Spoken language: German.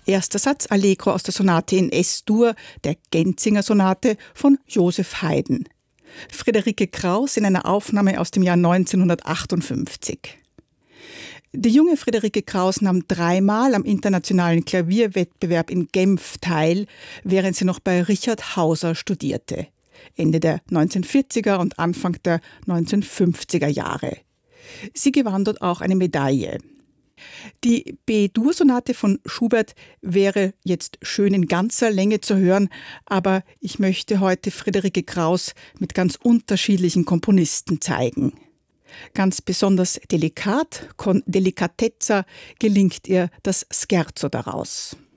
Erster Satz Allegro aus der Sonate in S-Dur, der Genzinger Sonate von Joseph Haydn. Friederike Kraus in einer Aufnahme aus dem Jahr 1958. Die junge Friederike Kraus nahm 3-mal am internationalen Klavierwettbewerb in Genf teil, während sie noch bei Richard Hauser studierte. Ende der 1940er und Anfang der 1950er Jahre. Sie gewann dort auch eine Medaille. Die B-Dur-Sonate von Schubert wäre jetzt schön in ganzer Länge zu hören, aber ich möchte heute Friederike Kraus mit ganz unterschiedlichen Komponisten zeigen. Ganz besonders delikat, con delicatezza, gelingt ihr das Scherzo daraus.